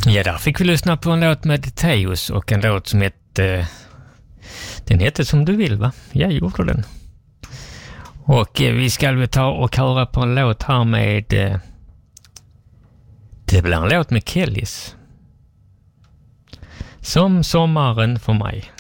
Ja, där fick vi lyssna på en låt med Teos och en låt som hette... Den hette Som du vill, va? Jag gjorde den. Och vi ska väl ta och höra på en låt här med... Det blir en låt med Kellys. Som sommaren för mig.